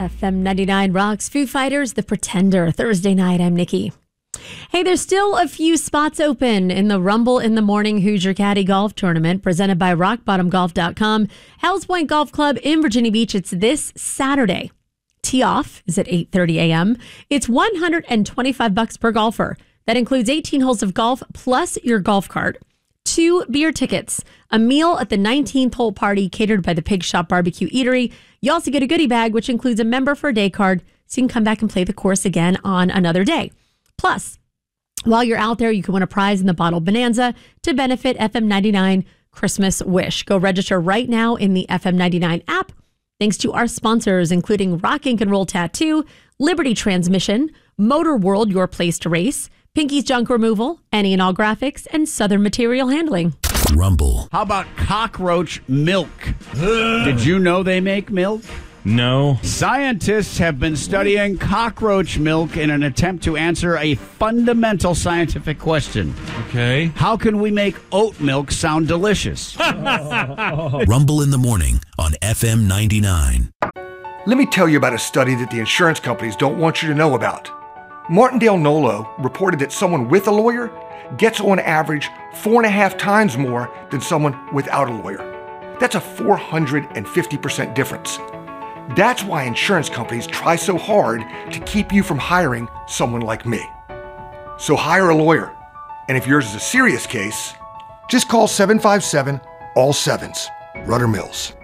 FM 99 rocks. Foo Fighters, The Pretender. Thursday night, I'm Nikki. Hey, there's still a few spots open in the Rumble in the Morning Hoosier Caddy Golf Tournament presented by RockBottomGolf.com. Hells Point Golf Club in Virginia Beach. It's this Saturday. Tee off is at 8:30 a.m. It's $125 per golfer. That includes 18 holes of golf plus your golf cart, 2 beer tickets, a meal at the 19th hole party catered by the Pig Shop Barbecue Eatery. You also get a goodie bag, which includes a member for a day card, so you can come back and play the course again on another day. Plus, while you're out there, you can win a prize in the Bottle Bonanza to benefit FM 99 Christmas Wish. Go register right now in the FM 99 app. Thanks to our sponsors, including Rock Ink and Roll Tattoo, Liberty Transmission, Motor World, your place to race, Pinky's Junk Removal, Any and All Graphics, and Southern Material Handling. Rumble. How about cockroach milk? Did you know they make milk? No. Scientists have been studying cockroach milk in an attempt to answer a fundamental scientific question. Okay. How can we make oat milk sound delicious? Rumble in the Morning on FM 99. Let me tell you about a study that the insurance companies don't want you to know about. Martindale Nolo reported that someone with a lawyer gets on average 4.5 times more than someone without a lawyer. That's a 450% difference. That's why insurance companies try so hard to keep you from hiring someone like me. So hire a lawyer. And if yours is a serious case, just call 757-ALL-7s. Rudder Mills.